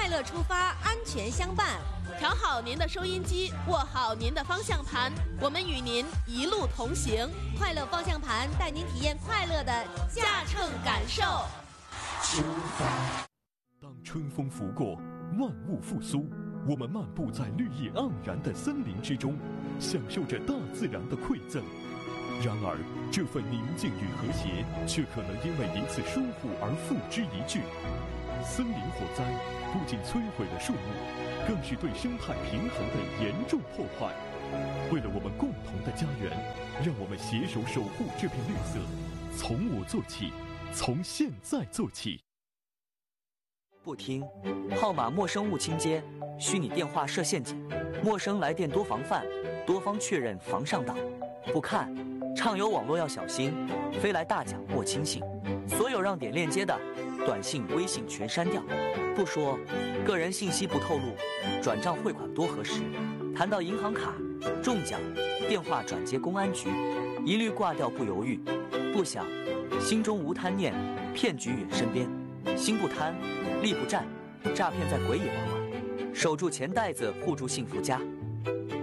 乐出发，安全相伴。 调好您的收音机，握好您的方向盘，我们与您一路同行。 快乐方向盘带您体验快乐的驾乘感受。 出发。 当春风拂过，万物复苏，我们漫步在绿意盎然的森林之中，享受着大自然的馈赠。然而，这份宁静与和谐，却可能因为一次疏忽而付之一炬。森林火灾不仅摧毁了树木，更是对生态平衡的严重破坏。为了我们共同的家园，让我们携手守护这片绿色。从我做起，从现在做起。 不听，号码陌生勿轻接，虚拟电话设陷阱，陌生来电多防范，多方确认防上当。不看，畅游网络要小心，飞来大奖莫轻信。所有让点链接的，短信、微信全删掉。不说，个人信息不透露，转账汇款多核实。谈到银行卡、中奖、电话转接公安局，一律挂掉不犹豫。不想，心中无贪念，骗局远身边。心不贪，力不战，诈骗在鬼也门外。守住钱袋子，护住幸福家。